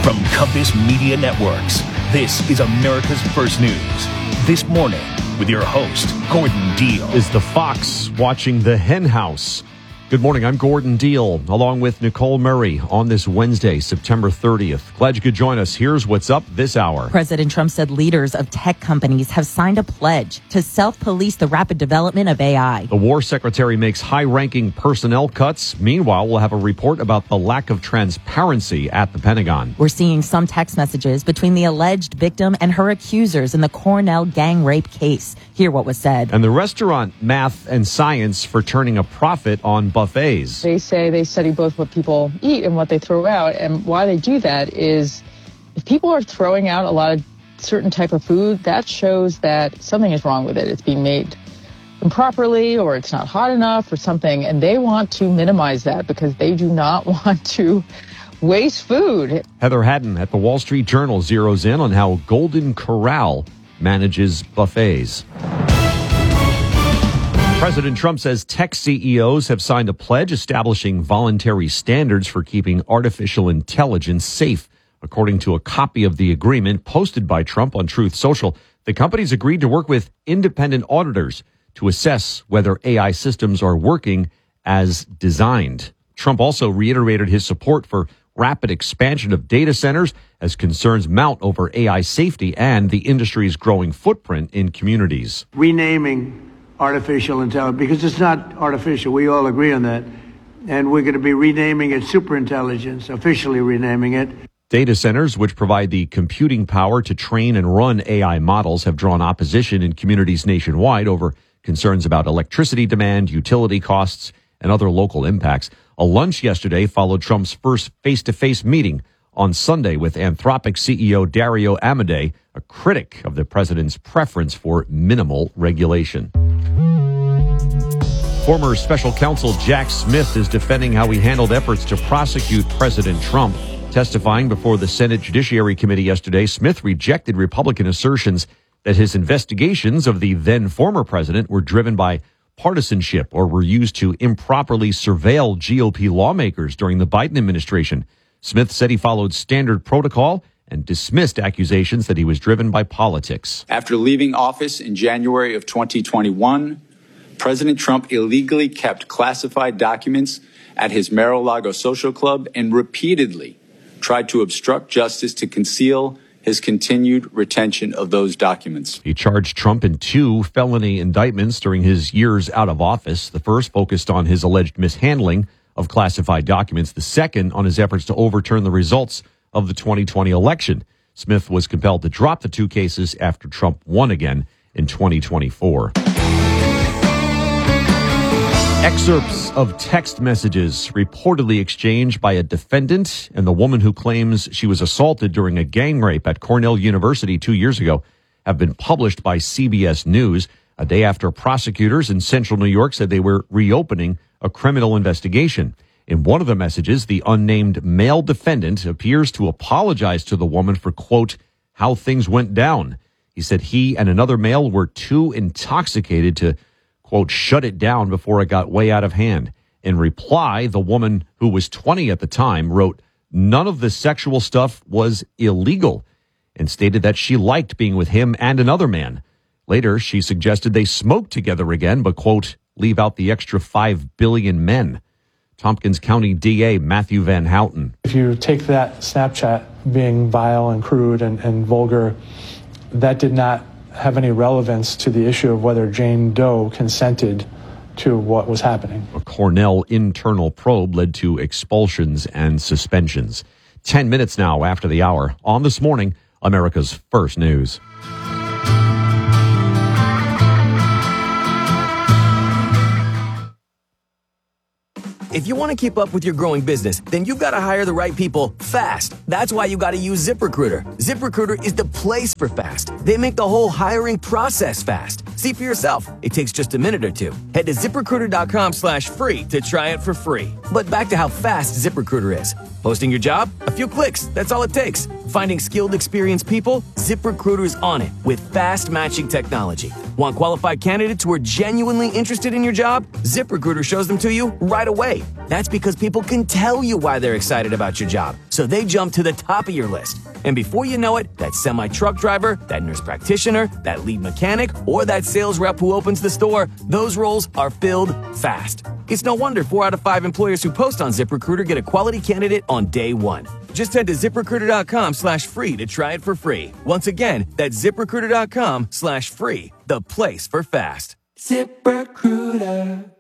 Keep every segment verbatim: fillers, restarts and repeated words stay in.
From Compass Media Networks, this is America's First News. This morning, with your host, Gordon Deal. Is the fox watching the hen house? Good morning, I'm Gordon Deal, along with Nicole Murray on this Wednesday, September thirtieth. Glad you could join us. Here's what's up this hour. President Trump said leaders of tech companies have signed a pledge to self-police the rapid development of A I. The War Secretary makes high-ranking personnel cuts. Meanwhile, we'll have a report about the lack of transparency at the Pentagon. We're seeing some text messages between the alleged victim and her accusers in the Cornell gang rape case. Hear what was said. And the restaurant Math and Science for turning a profit on buffets. They say they study both what people eat and what they throw out. And why they do that is if people are throwing out a lot of certain type of food, that shows that something is wrong with it. It's being made improperly, or it's not hot enough or something. And they want to minimize that because they do not want to waste food. Heather Haddon at the Wall Street Journal zeroes in on how Golden Corral manages buffets. President Trump says tech C E Os have signed a pledge establishing voluntary standards for keeping artificial intelligence safe. According to a copy of the agreement posted by Trump on Truth Social, the companies agreed to work with independent auditors to assess whether A I systems are working as designed. Trump also reiterated his support for rapid expansion of data centers as concerns mount over A I safety and the industry's growing footprint in communities. Renaming artificial intelligence, because it's not artificial. We all agree on that. And we're going to be renaming it superintelligence, officially renaming it. Data centers, which provide the computing power to train and run A I models, have drawn opposition in communities nationwide over concerns about electricity demand, utility costs, and other local impacts. A lunch yesterday followed Trump's first face-to-face meeting on Sunday with Anthropic C E O Dario Amodei, a critic of the president's preference for minimal regulation. Former special counsel Jack Smith is defending how he handled efforts to prosecute President Trump. Testifying before the Senate Judiciary Committee yesterday, Smith rejected Republican assertions that his investigations of the then former president were driven by partisanship or were used to improperly surveil G O P lawmakers during the Biden administration. Smith said he followed standard protocol and dismissed accusations that he was driven by politics. After leaving office in January of twenty twenty-one, President Trump illegally kept classified documents at his Mar-a-Lago social club and repeatedly tried to obstruct justice to conceal his continued retention of those documents. He charged Trump in two felony indictments during his years out of office. The first focused on his alleged mishandling of classified documents. The second on his efforts to overturn the results of the twenty twenty election. Smith was compelled to drop the two cases after Trump won again in twenty twenty-four. Excerpts of text messages reportedly exchanged by a defendant and the woman who claims she was assaulted during a gang rape at Cornell University two years ago have been published by C B S News a day after prosecutors in central New York said they were reopening a criminal investigation. In one of the messages, the unnamed male defendant appears to apologize to the woman for, quote, how things went down. He said he and another male were too intoxicated to, quote, shut it down before it got way out of hand. In reply, the woman, who was twenty at the time, wrote, none of the sexual stuff was illegal, and stated that she liked being with him and another man. Later, she suggested they smoke together again, but, quote, leave out the extra five billion men. Tompkins County D A Matthew Van Houten. If you take that Snapchat being vile and crude and, and vulgar, that did not have any relevance to the issue of whether Jane Doe consented to what was happening. A Cornell internal probe led to expulsions and suspensions. Ten minutes now after the hour. On This Morning, America's First News. If you want to keep up with your growing business, then you've got to hire the right people fast. That's why you got to use ZipRecruiter. ZipRecruiter is the place for fast. They make the whole hiring process fast. See for yourself. It takes just a minute or two. Head to ZipRecruiter.com slash free to try it for free. But back to how fast ZipRecruiter is. Posting your job? A few clicks. That's all it takes. Finding skilled, experienced people? ZipRecruiter is on it with fast matching technology. Want qualified candidates who are genuinely interested in your job? ZipRecruiter shows them to you right away. That's because people can tell you why they're excited about your job, so they jump to the top of your list. And before you know it, that semi-truck driver, that nurse practitioner, that lead mechanic, or that sales rep who opens the store, those roles are filled fast. It's no wonder four out of five employers who post on ZipRecruiter get a quality candidate on day one. Just head to ZipRecruiter.com slash free to try it for free. Once again, that's ZipRecruiter.com slash free, the place for fast. ZipRecruiter.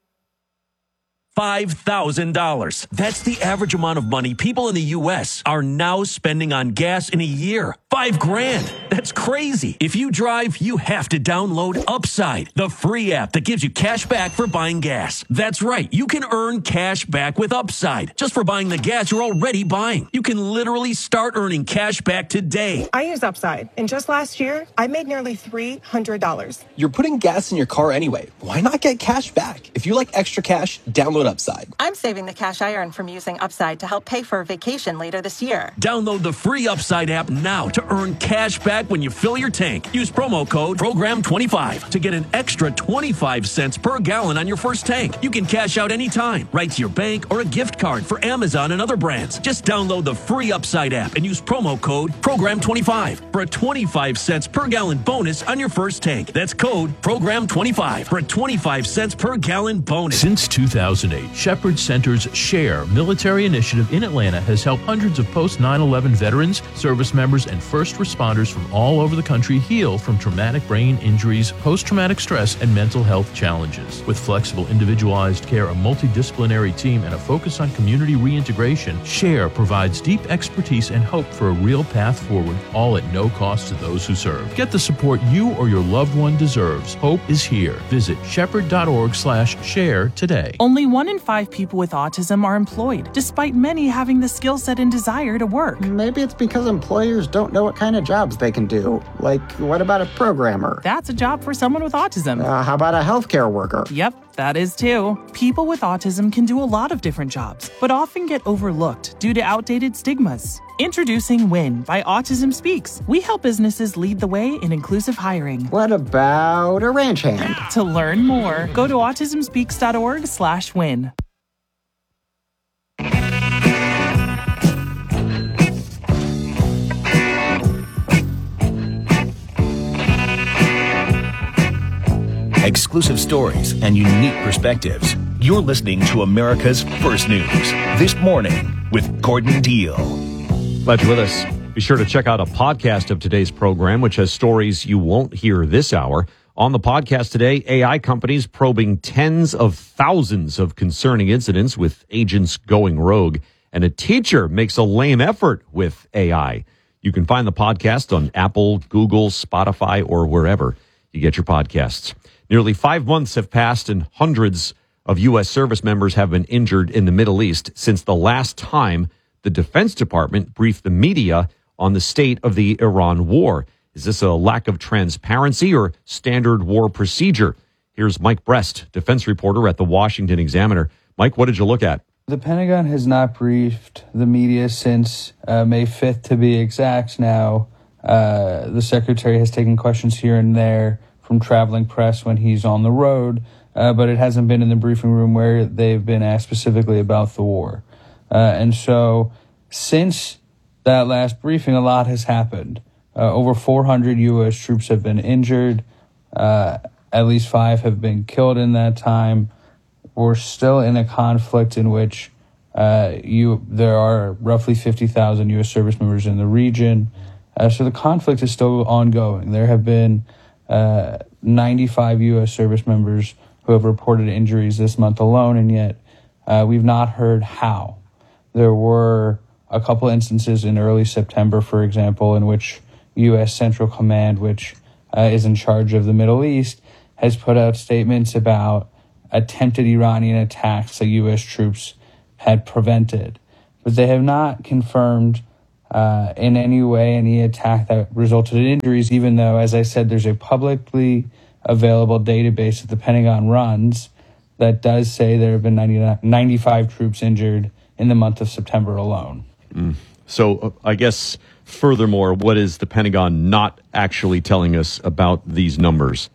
five thousand dollars. That's the average amount of money people in the U S are now spending on gas in a year. Five grand. That's crazy. If you drive, you have to download Upside, the free app that gives you cash back for buying gas. That's right. You can earn cash back with Upside just for buying the gas you're already buying. You can literally start earning cash back today. I use Upside, and just last year, I made nearly three hundred dollars. You're putting gas in your car anyway. Why not get cash back? If you like extra cash, download Upside. I'm saving the cash I earn from using Upside to help pay for a vacation later this year. Download the free Upside app now to earn cash back when you fill your tank. Use promo code program twenty-five to get an extra twenty-five cents per gallon on your first tank. You can cash out anytime, right to your bank or a gift card for Amazon and other brands. Just download the free Upside app and use promo code program twenty-five for a twenty-five cents per gallon bonus on your first tank. That's code program twenty-five for a twenty-five cents per gallon bonus. Since two thousand eight, Shepherd Center's SHARE military initiative in Atlanta has helped hundreds of post nine eleven veterans, service members, and first responders from all over the country heal from traumatic brain injuries, post-traumatic stress, and mental health challenges. With flexible, individualized care, a multidisciplinary team, and a focus on community reintegration, SHARE provides deep expertise and hope for a real path forward, all at no cost to those who serve. Get the support you or your loved one deserves. Hope is here. Visit shepherd.org slash share today. Only one in five people with autism are employed, despite many having the skill set and desire to work. Maybe it's because employers don't know what kind of jobs they can do. Like, what about a programmer? That's a job for someone with autism. Uh, how about a healthcare worker? Yep, that is too. People with autism can do a lot of different jobs, but often get overlooked due to outdated stigmas. Introducing WIN by Autism Speaks. We help businesses lead the way in inclusive hiring. What about a ranch hand? To learn more, go to autismspeaks.org slash win. Exclusive stories and unique perspectives. You're listening to America's First News This Morning with Gordon Deal. Glad you're with us. Be sure to check out a podcast of today's program, which has stories you won't hear this hour. On the podcast today, A I companies probing tens of thousands of concerning incidents with agents going rogue, and a teacher makes a lame effort with A I. You can find the podcast on Apple, Google, Spotify, or wherever you get your podcasts. Nearly five months have passed and hundreds of U S service members have been injured in the Middle East since the last time the Defense Department briefed the media on the state of the Iran war. Is this a lack of transparency or standard war procedure? Here's Mike Brest, defense reporter at the Washington Examiner. Mike, what did you look at? The Pentagon has not briefed the media since uh, May fifth, to be exact now. Uh, the secretary has taken questions here and there from traveling press when he's on the road, uh, but it hasn't been in the briefing room where they've been asked specifically about the war. Uh, and so since that last briefing, a lot has happened. Uh, over four hundred U S troops have been injured. Uh, at least five have been killed in that time. We're still in a conflict in which uh, you there are roughly fifty thousand U S service members in the region. Uh, so the conflict is still ongoing. There have been uh, ninety-five U S service members who have reported injuries this month alone, and yet uh, we've not heard how. There were a couple instances in early September, for example, in which U S Central Command, which uh, is in charge of the Middle East, has put out statements about attempted Iranian attacks that U S troops had prevented. But they have not confirmed uh, in any way any attack that resulted in injuries, even though, as I said, there's a publicly available database that the Pentagon runs that does say there have been ninety, ninety-five troops injured in the month of September alone. Mm. So uh, I guess, furthermore, what is the Pentagon not actually telling us about these numbers?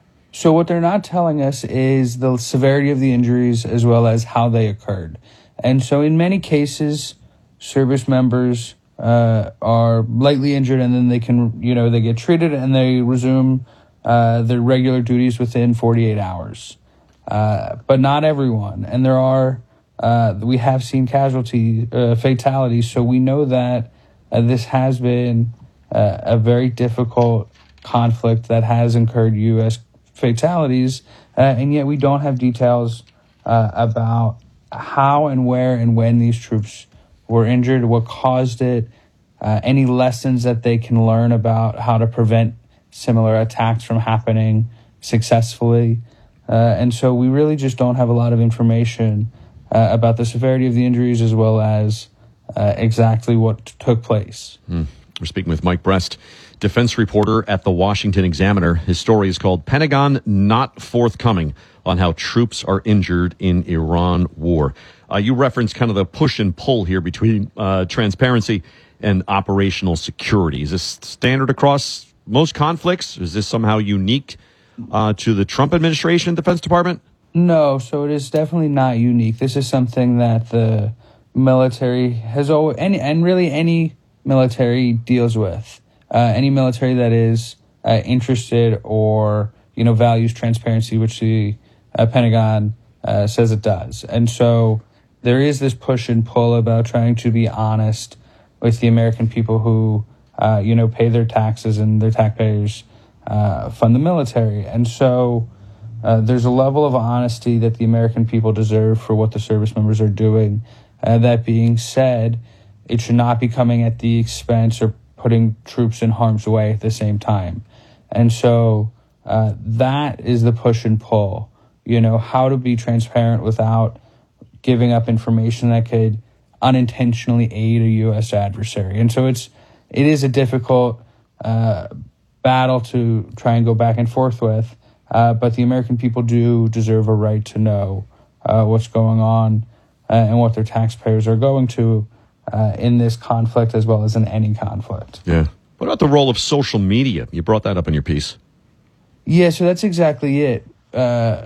So what they're not telling us is the severity of the injuries as well as how they occurred. And so in many cases, service members uh, are lightly injured and then they can, you know, they get treated and they resume uh, their regular duties within forty-eight hours. Uh, but not everyone. And there are, uh, we have seen casualty, uh, fatalities. So we know that uh, this has been uh, a very difficult conflict that has incurred U S fatalities. Uh, and yet we don't have details uh, about how and where and when these troops were injured, what caused it, uh, any lessons that they can learn about how to prevent similar attacks from happening successfully. Uh, and so we really just don't have a lot of information uh, about the severity of the injuries as well as uh, exactly what t- took place. Mm. We're speaking with Mike Brest, defense reporter at the Washington Examiner. His story is called Pentagon Not Forthcoming on How Troops Are Injured in Iran War. Uh, you referenced kind of the push and pull here between uh, transparency and operational security. Is this standard across most conflicts? Is this somehow unique Uh, to the Trump administration and Defense Department? No, so it is definitely not unique. This is something that the military has always, and, and really any military deals with. Uh, any military that is uh, interested or, you know, values transparency, which the uh, Pentagon uh, says it does. And so there is this push and pull about trying to be honest with the American people who, uh, you know, pay their taxes and their taxpayers Uh, fund the military. And so uh, there's a level of honesty that the American people deserve for what the service members are doing. Uh, that being said, it should not be coming at the expense or putting troops in harm's way at the same time. And so uh, that is the push and pull, you know, how to be transparent without giving up information that could unintentionally aid a U S adversary. And so it's, it is a difficult uh battle to try and go back and forth with, uh, but the American people do deserve a right to know uh, what's going on uh, and what their taxpayers are going to uh, in this conflict as well as in any conflict. Yeah. What about the role of social media? You brought that up in your piece. Yeah, so that's exactly it. Uh,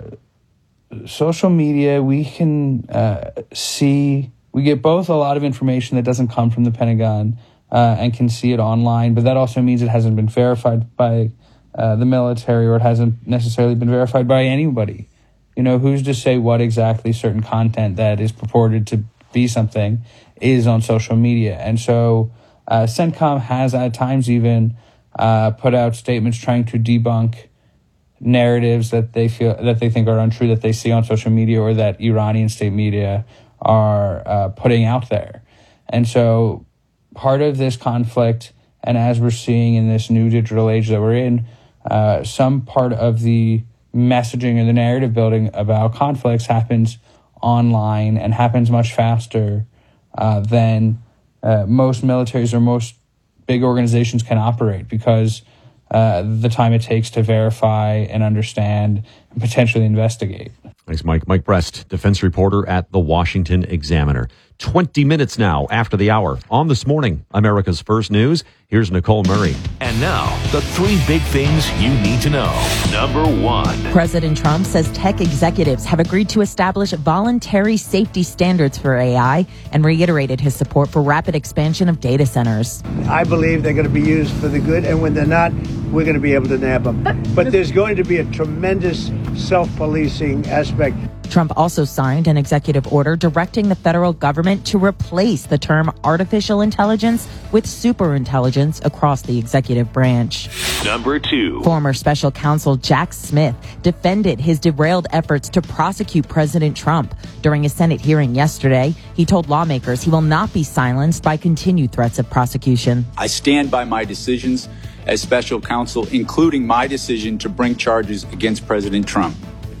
social media, we can uh, see, we get both a lot of information that doesn't come from the Pentagon Uh, and can see it online, but that also means it hasn't been verified by uh, the military, or it hasn't necessarily been verified by anybody. You know, who's to say what exactly certain content that is purported to be something is on social media? And so uh, CENTCOM has at times even uh, put out statements trying to debunk narratives that they feel that they think are untrue that they see on social media or that Iranian state media are uh, putting out there. And so part of this conflict, and as we're seeing in this new digital age that we're in, uh, some part of the messaging and the narrative building about conflicts happens online and happens much faster uh, than uh, most militaries or most big organizations can operate, because uh, the time it takes to verify and understand and potentially investigate. Thanks, Mike. Mike Brest, defense reporter at the Washington Examiner. twenty minutes now after the hour. On This Morning, America's First News, here's Nicole Murray. And now, the three big things you need to know. Number one. President Trump says tech executives have agreed to establish voluntary safety standards for A I and reiterated his support for rapid expansion of data centers. I believe they're going to be used for the good, and when they're not, we're going to be able to nab them. But there's going to be a tremendous self-policing aspect. Trump also signed an executive order directing the federal government to replace the term artificial intelligence with superintelligence across the executive branch. Number two. Former special counsel Jack Smith defended his derailed efforts to prosecute President Trump. During a Senate hearing yesterday, he told lawmakers he will not be silenced by continued threats of prosecution. I stand by my decisions as special counsel, including my decision to bring charges against President Trump.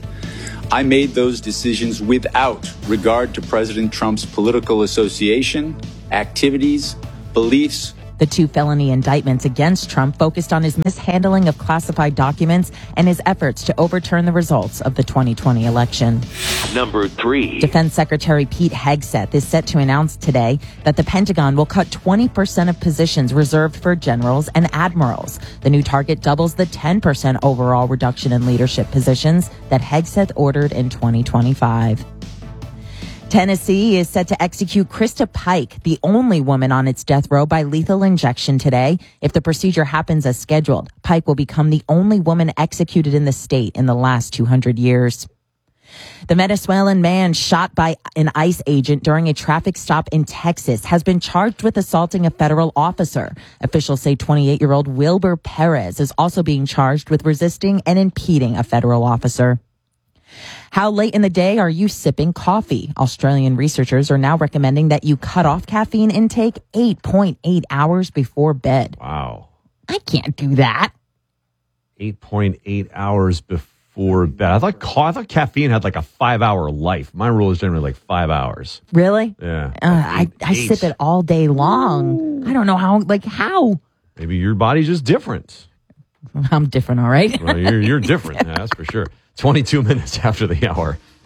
I made those decisions without regard to President Trump's political association, activities, beliefs, The two felony indictments against Trump focused on his mishandling of classified documents and his efforts to overturn the results of the twenty twenty election. Number three. Defense Secretary Pete Hegseth is set to announce today that the Pentagon will cut twenty percent of positions reserved for generals and admirals. The new target doubles the ten percent overall reduction in leadership positions that Hegseth ordered in twenty twenty-five. Tennessee is set to execute Krista Pike, the only woman on its death row, by lethal injection today. If the procedure happens as scheduled, Pike will become the only woman executed in the state in the last two hundred years. The Venezuelan man shot by an ICE agent during a traffic stop in Texas has been charged with assaulting a federal officer. Officials say twenty-eight-year-old Wilber Perez is also being charged with resisting and impeding a federal officer. How late in the day are you sipping coffee? Australian researchers are now recommending that you cut off caffeine intake eight point eight hours before bed. Wow. I can't do that. eight point eight hours before bed. I thought, ca- I thought caffeine had like a five-hour life. My rule is generally like five hours. Really? Yeah. Uh, I, I sip it all day long. Ooh. I don't know how, like how. Maybe your body's just different. I'm different, all right? Well, you're, you're different, yeah, that's for sure. twenty-two minutes after the hour.